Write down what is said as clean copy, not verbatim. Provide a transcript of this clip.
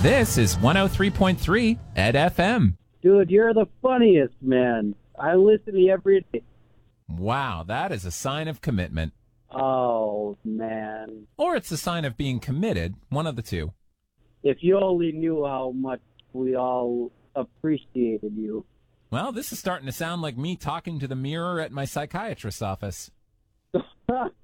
This is 103.3 Ed FM. Dude, you're the funniest, man. I listen to you every day. Wow, that is a sign of commitment. Oh, man. Or it's a sign of being committed, one of the two. If you only knew how much we all appreciated you. Well, this is starting to sound like me talking to the mirror at my psychiatrist's office.